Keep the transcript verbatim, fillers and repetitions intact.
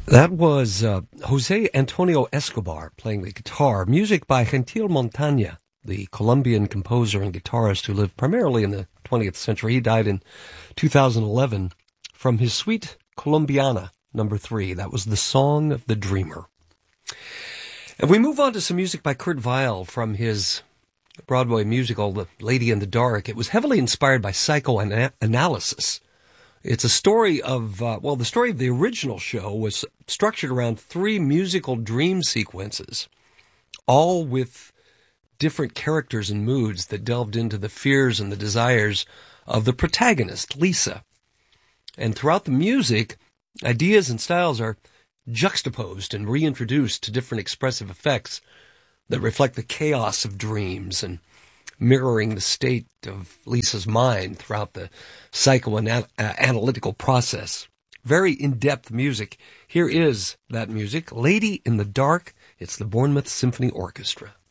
That was uh, Jose Antonio Escobar playing the guitar. Music by Gentil Montaña, the Colombian composer and guitarist who lived primarily in the twentieth century. He died in two thousand eleven from his suite Colombiana, number three. That was The Song of the Dreamer. And we move on to some music by Kurt Weill from his Broadway musical, The Lady in the Dark. It was heavily inspired by psychoanalysis. It's a story of, uh, well, the story of the original show was structured around three musical dream sequences, all with different characters and moods that delved into the fears and the desires of the protagonist, Lisa. And throughout the music, ideas and styles are juxtaposed and reintroduced to different expressive effects that reflect the chaos of dreams and mirroring the state of Lisa's mind throughout the psychoanalytical process. Very in-depth music. Here is that music, Lady in the Dark. It's the Bournemouth Symphony Orchestra.